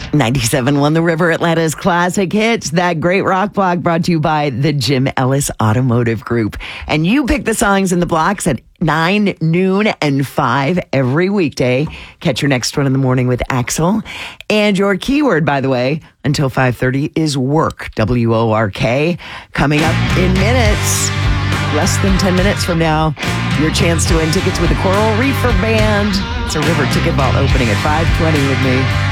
97.1 The River, Atlanta's classic hits. That great rock block brought to you by the Jim Ellis Automotive Group. And you pick the songs in the blocks at 9, noon, and 5 every weekday. Catch your next one in the morning with Axel. And your keyword, by the way, until 5:30 is work, WORK. Coming up in minutes, less than 10 minutes from now, your chance to win tickets with the Coral Reefer Band. It's a River Ticket Vault opening at 5:20 with me.